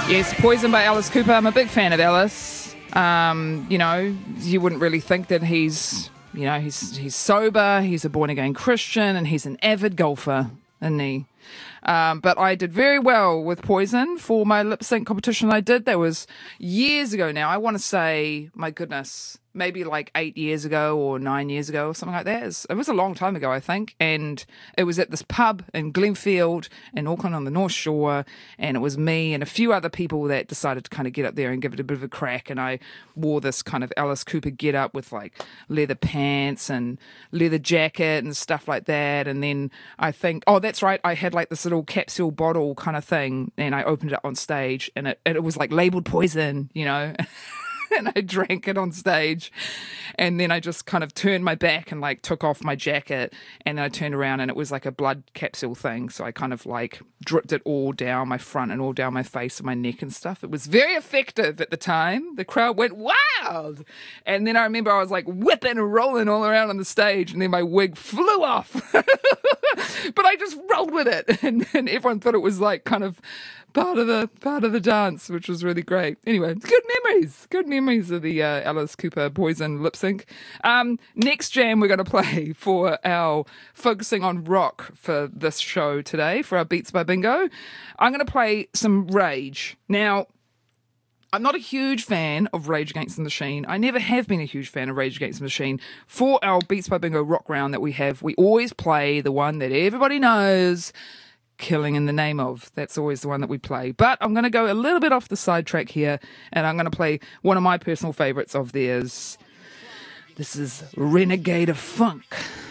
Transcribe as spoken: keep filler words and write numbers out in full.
Yes, Poison by Alice Cooper. I'm a big fan of Alice. Um, you know, you wouldn't really think that he's, you know, he's he's sober, he's a born-again Christian, and he's an avid golfer, isn't he? Um, but I did very well with Poison for my lip sync competition I did. That was years ago now. I want to say, my goodness, maybe like eight years ago or nine years ago or something like that. It was, it was a long time ago, I think. And it was at this pub in Glenfield in Auckland on the North Shore. And it was me and a few other people that decided to kind of get up there and give it a bit of a crack. And I wore this kind of Alice Cooper get up with like leather pants and leather jacket and stuff like that. And then I think, oh, that's right, I had like this little capsule bottle kind of thing. And I opened it on stage and it, it was like labeled Poison, you know. And I drank it on stage, and then I just kind of turned my back and like took off my jacket, and then I turned around and it was like a blood capsule thing. So I kind of like dripped it all down my front and all down my face and my neck and stuff. It was very effective at the time. The crowd went wild. And then I remember I was like whipping and rolling all around on the stage, and then my wig flew off. But I just rolled with it, and, and everyone thought it was like kind of part of the part of the dance, which was really great. Anyway, good memories, good memories of the uh, Alice Cooper Poison lip sync. Um, next jam we're going to play for our focusing on rock for this show today, for our Beats by Bingo. I'm going to play some Rage. Now, I'm not a huge fan of Rage Against the Machine. I never have been a huge fan of Rage Against the Machine. For our Beats by Bingo rock round that we have, we always play the one that everybody knows, Killing in the Name Of. That's always the one that we play. But I'm going to go a little bit off the sidetrack here, and I'm going to play one of my personal favourites of theirs. This is Renegade of Funk.